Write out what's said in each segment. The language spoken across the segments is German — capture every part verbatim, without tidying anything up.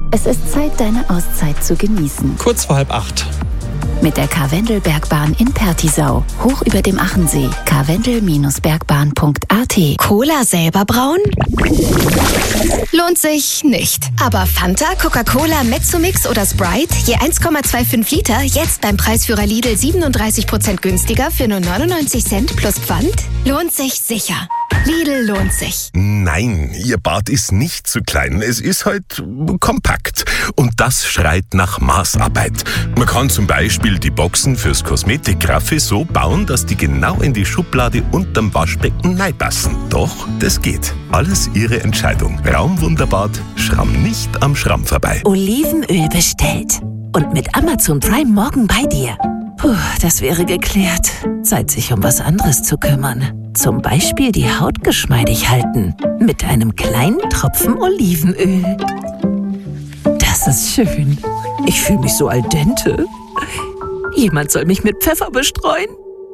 Es ist Zeit, deine Auszeit zu genießen. Kurz vor halb acht. Mit der Karwendelbergbahn in Pertisau, hoch über dem Achensee. karwendel Bergbahn punkt a t. Cola selber brauen? Lohnt sich nicht. Aber Fanta, Coca-Cola, Mezzomix oder Sprite, je eins Komma fünfundzwanzig Liter, jetzt beim Preisführer Lidl siebenunddreißig Prozent günstiger für nur neunundneunzig Cent plus Pfand? Lohnt sich sicher. Lidl lohnt sich. Nein, Ihr Bad ist nicht zu klein. Es ist halt kompakt. Und das schreit nach Maßarbeit. Man kann zum Beispiel die Boxen fürs Kosmetikgraffi so bauen, dass die genau in die Schublade unterm Waschbecken reinpassen. Doch, das geht. Alles Ihre Entscheidung. Raumwunderbad, Schramm nicht am Schramm vorbei. Olivenöl bestellt. Und mit Amazon Prime morgen bei dir. Puh, das wäre geklärt. Zeit, sich um was anderes zu kümmern. Zum Beispiel die Haut geschmeidig halten. Mit einem kleinen Tropfen Olivenöl. Das ist schön. Ich fühle mich so al dente. Jemand soll mich mit Pfeffer bestreuen.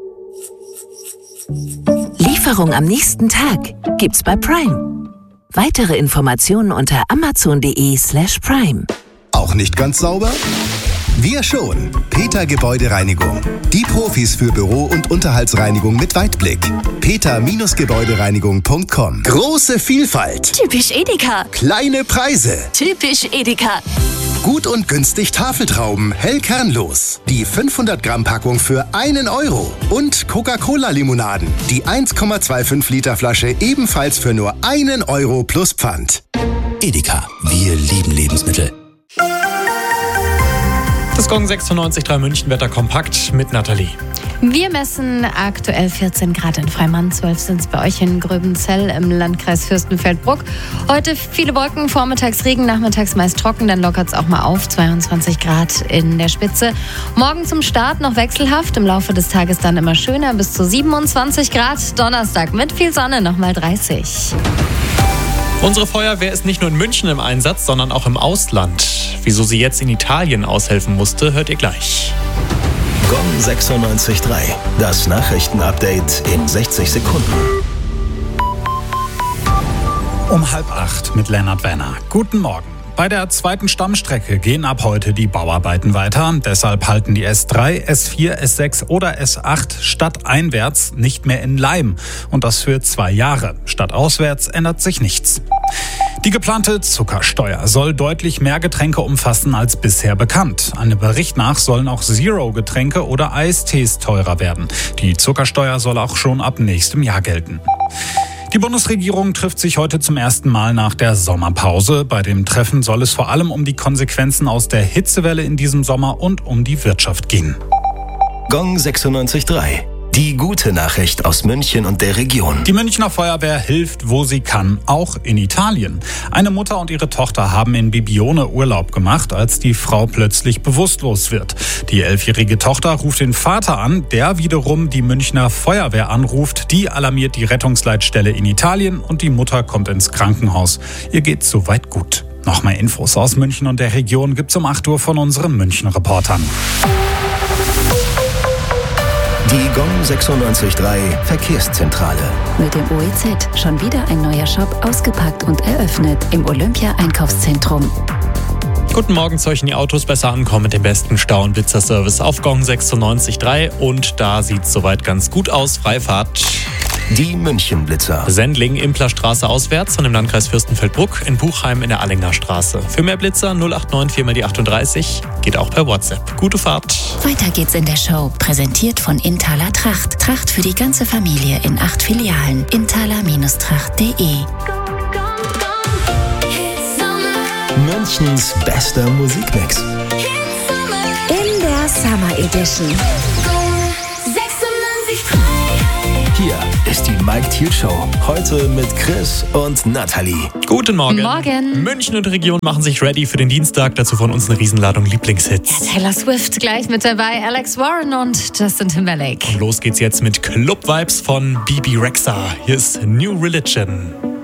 Lieferung am nächsten Tag gibt's bei Prime. Weitere Informationen unter amazon.de slash prime. Auch nicht ganz sauber? Wir schon. Peter Gebäudereinigung. Die Profis für Büro- und Unterhaltsreinigung mit Weitblick. peter Gebäudereinigung punkt com. Große Vielfalt. Typisch Edeka. Kleine Preise. Typisch Edeka. Gut und günstig Tafeltrauben, hell kernlos. Die fünfhundert Gramm Packung für einen Euro. Und Coca-Cola-Limonaden. Die eins Komma fünfundzwanzig Liter Flasche ebenfalls für nur einen Euro plus Pfand. Edeka. Wir lieben Lebensmittel. Das Gong sechsundneunzig Komma drei München Wetter kompakt mit Nathalie. Wir messen aktuell vierzehn Grad in Freimann, zwölf sind es bei euch in Gröbenzell im Landkreis Fürstenfeldbruck. Heute viele Wolken, vormittags Regen, nachmittags meist trocken, dann lockert es auch mal auf, zweiundzwanzig Grad in der Spitze. Morgen zum Start noch wechselhaft, im Laufe des Tages dann immer schöner, bis zu siebenundzwanzig Grad. Donnerstag mit viel Sonne nochmal dreißig. Unsere Feuerwehr ist nicht nur in München im Einsatz, sondern auch im Ausland. Wieso sie jetzt in Italien aushelfen musste, hört ihr gleich. Gong sechsundneunzig Komma drei. Das Nachrichtenupdate in sechzig Sekunden. Um halb acht mit Lennart Wenner. Guten Morgen. Bei der zweiten Stammstrecke gehen ab heute die Bauarbeiten weiter. Deshalb halten die S drei, S vier, S sechs oder S acht stadteinwärts nicht mehr in Leim. Und das für zwei Jahre. Stadtauswärts ändert sich nichts. Die geplante Zuckersteuer soll deutlich mehr Getränke umfassen als bisher bekannt. Einem Bericht nach sollen auch Zero-Getränke oder Eistees teurer werden. Die Zuckersteuer soll auch schon ab nächstem Jahr gelten. Die Bundesregierung trifft sich heute zum ersten Mal nach der Sommerpause. Bei dem Treffen soll es vor allem um die Konsequenzen aus der Hitzewelle in diesem Sommer und um die Wirtschaft gehen. Gong sechsundneunzig Komma drei. Die gute Nachricht aus München und der Region. Die Münchner Feuerwehr hilft, wo sie kann, auch in Italien. Eine Mutter und ihre Tochter haben in Bibione Urlaub gemacht, als die Frau plötzlich bewusstlos wird. Die elfjährige Tochter ruft den Vater an, der wiederum die Münchner Feuerwehr anruft. Die alarmiert die Rettungsleitstelle in Italien und die Mutter kommt ins Krankenhaus. Ihr geht's soweit gut. Noch mehr Infos aus München und der Region gibt's um acht Uhr von unseren München-Reportern. Die Gong sechsundneunzig Komma drei Verkehrszentrale. Mit dem O E Z schon wieder ein neuer Shop ausgepackt und eröffnet im Olympia-Einkaufszentrum. Guten Morgen, solchen die Autos besser ankommen mit dem besten Stau- und Blitzerservice auf Gong sechsundneunzig Komma drei. Und da sieht es soweit ganz gut aus. Freifahrt. Die München-Blitzer. Sendling, Implerstraße auswärts und im Landkreis Fürstenfeldbruck, in Buchheim in der Allinger Straße. Für mehr Blitzer null acht neun vier mal die achtunddreißig. Geht auch per WhatsApp. Gute Fahrt. Weiter geht's in der Show. Präsentiert von Inthaler Tracht. Tracht für die ganze Familie in acht Filialen. inthaler Tracht punkt de. Münchens bester Musikmix. In der Summer Edition. Hier ist die Mike Thiel Show. Heute mit Chris und Nathalie. Guten Morgen. Morgen. München und Region machen sich ready für den Dienstag. Dazu von uns eine Riesenladung Lieblingshits. Ja, Taylor Swift gleich mit dabei, Alex Warren und Justin Timberlake. Und los geht's jetzt mit Club-Vibes von Bibi Rexha. Hier ist New Religion.